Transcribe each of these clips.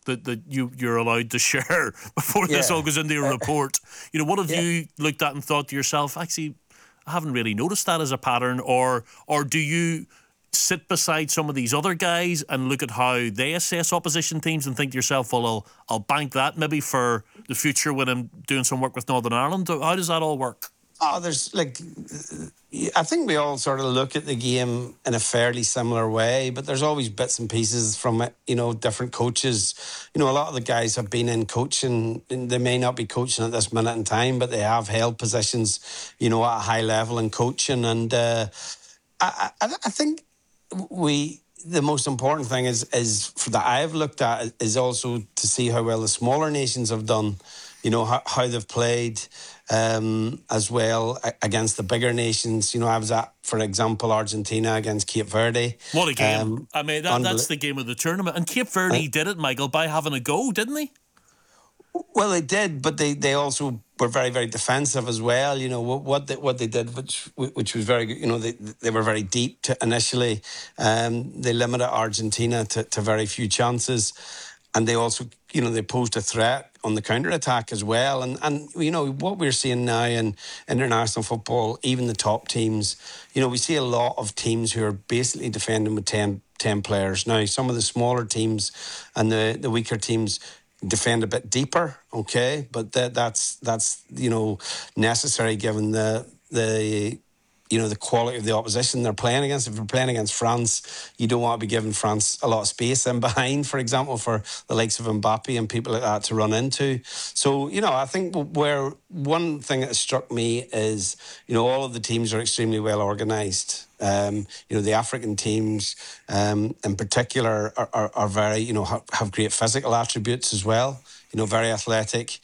that you're allowed to share before this all goes into your report. What have you looked at and thought to yourself, actually, I haven't really noticed that as a pattern, or do you sit beside some of these other guys and look at how they assess opposition teams and think to yourself, well, I'll bank that maybe for the future when I'm doing some work with Northern Ireland? How does that all work? There's I think we all sort of look at the game in a fairly similar way, but there's always bits and pieces from it, different coaches. A lot of the guys have been in coaching, and they may not be coaching at this minute in time, but they have held positions, at a high level in coaching. And I think the most important thing is for that I've looked at is also to see how well the smaller nations have done, how they've played as well against the bigger nations. I was at, for example, Argentina against Cape Verde. What a game. That's the game of the tournament. And Cape Verde did it, Michael, by having a go, didn't they? Well, they did, but they also were very, very defensive as well. What they did, which was very good. They were very deep initially. They limited Argentina to very few chances, and they also, they posed a threat on the counter-attack as well. And what we're seeing now in international football, even the top teams, we see a lot of teams who are basically defending with 10 players. Now, some of the smaller teams and the weaker teams defend a bit deeper, okay, but that's necessary given the quality of the opposition they're playing against. If you're playing against France, you don't want to be giving France a lot of space in behind, for example, for the likes of Mbappe and people like that to run into. So, I think where one thing that struck me is, all of the teams are extremely well organised. The African teams in particular are very, have great physical attributes as well, very athletic.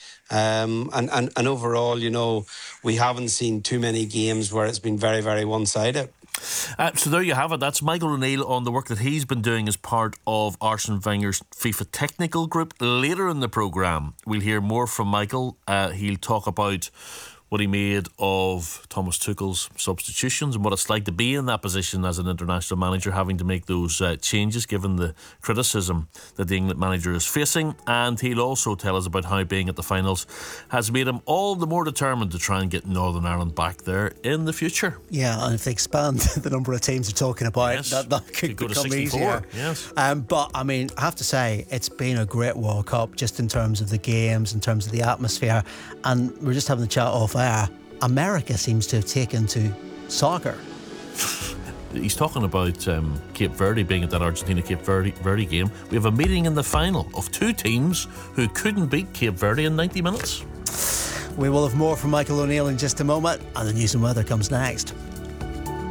And overall, we haven't seen too many games where it's been very, very one-sided. So there you have it. That's Michael O'Neill on the work that he's been doing as part of Arsene Wenger's FIFA technical group. Later in the programme, we'll hear more from Michael. He'll talk about what he made of Thomas Tuchel's substitutions and what it's like to be in that position as an international manager, having to make those changes given the criticism that the England manager is facing. And he'll also tell us about how being at the finals has made him all the more determined to try and get Northern Ireland back there in the future. Yeah, and if they expand the number of teams they're talking about, yes, that could go become to 64. Easier. Yes. But I mean, I have to say, it's been a great World Cup just in terms of the games, in terms of the atmosphere. And we're just having a chat off air. America seems to have taken to soccer. He's talking about Cape Verde being at that Argentina-Cape Verde game. We have a meeting in the final of two teams who couldn't beat Cape Verde in 90 minutes. We will have more from Michael O'Neill in just a moment, and the news and weather comes next.